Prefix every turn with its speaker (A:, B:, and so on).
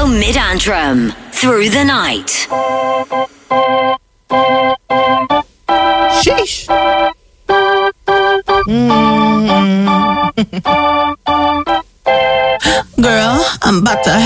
A: Disco Mid-Antrim. Through the night.
B: Sheesh. Girl, I'm about to